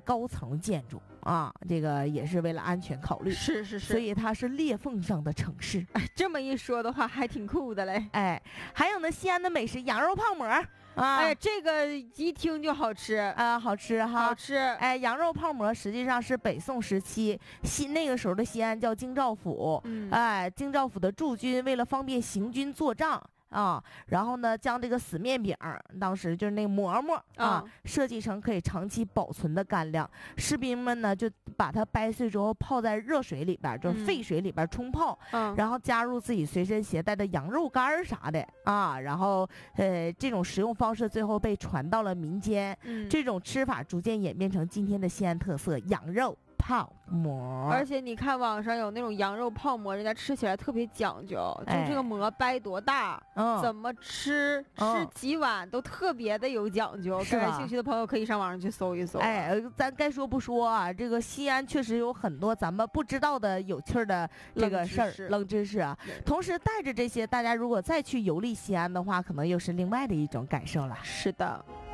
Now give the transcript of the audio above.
高层建筑啊，这个也是为了安全考虑。 是， 所以它是裂缝上的城市。 哎，这么一说的话，还挺酷的嘞。 哎，还有呢，西安的美食羊肉泡馍啊， 哎，这个一听就好吃啊，好吃哈， 好吃。 哎，羊肉泡馍实际上是北宋时期那个时候的西安叫京兆府，哎，京兆府的驻军为了方便行军做账。啊，然后呢，将这个死面饼，当时就是那个馍馍啊，设计成可以长期保存的干粮。士兵们呢，就把它掰碎之后泡在热水里边，就是沸水里边冲泡，然后加入自己随身携带的羊肉干啥的啊，然后这种食用方式最后被传到了民间。这种吃法逐渐演变成今天的西安特色羊肉泡馍。 而且你看网上有那种羊肉泡馍，人家吃起来特别讲究，就这个馍掰多大，怎么吃，吃几碗都特别的有讲究。感兴趣的朋友可以上网上去搜一搜。 哎，咱该说不说啊，这个西安确实有很多咱们不知道的有趣的这个事儿，冷知识啊。同时带着这些，大家如果再去游历西安的话，可能又是另外的一种感受了。 是的。